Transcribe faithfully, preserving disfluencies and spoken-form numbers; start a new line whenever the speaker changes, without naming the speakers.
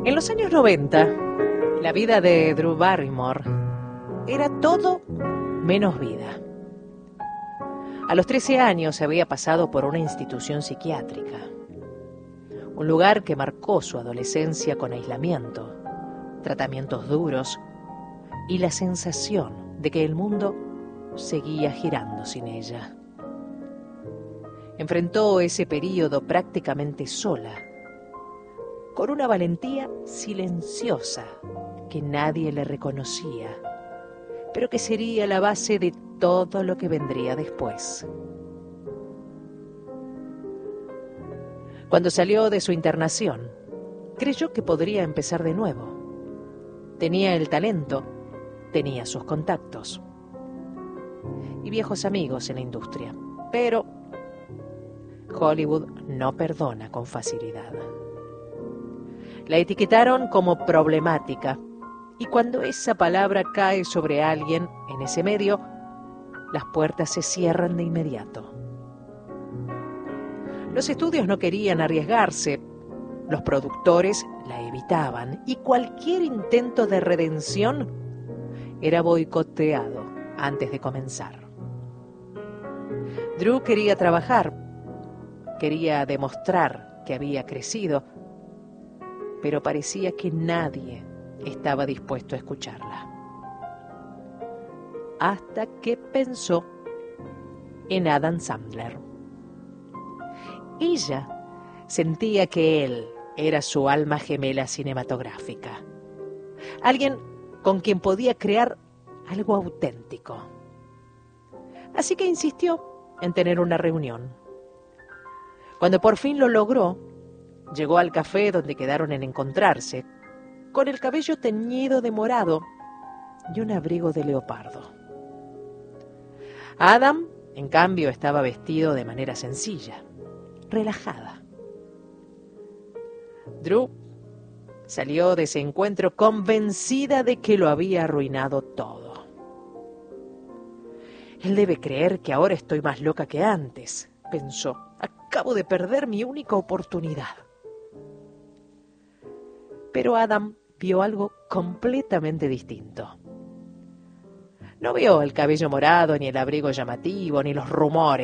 En los años noventa, la vida de Drew Barrymore era todo menos vida. A los trece años había pasado por una institución psiquiátrica, un lugar que marcó su adolescencia con aislamiento, tratamientos duros y la sensación de que el mundo seguía girando sin ella. Enfrentó ese período prácticamente sola, con una valentía silenciosa que nadie le reconocía, pero que sería la base de todo lo que vendría después. Cuando salió de su internación, creyó que podría empezar de nuevo. Tenía el talento, tenía sus contactos y viejos amigos en la industria, pero Hollywood no perdona con facilidad. La etiquetaron como problemática, y cuando esa palabra cae sobre alguien en ese medio, las puertas se cierran de inmediato. Los estudios no querían arriesgarse, los productores la evitaban, y cualquier intento de redención era boicoteado antes de comenzar. Drew quería trabajar, quería demostrar que había crecido, pero parecía que nadie estaba dispuesto a escucharla. Hasta que pensó en Adam Sandler. Ella sentía que él era su alma gemela cinematográfica, alguien con quien podía crear algo auténtico. Así que insistió en tener una reunión. Cuando por fin lo logró, llegó al café donde quedaron en encontrarse, con el cabello teñido de morado y un abrigo de leopardo. Adam, en cambio, estaba vestido de manera sencilla, relajada. Drew salió de ese encuentro convencida de que lo había arruinado todo. Él debe creer que ahora estoy más loca que antes, pensó. Acabo de perder mi única oportunidad. Pero Adam vio algo completamente distinto. No vio el cabello morado, ni el abrigo llamativo, ni los rumores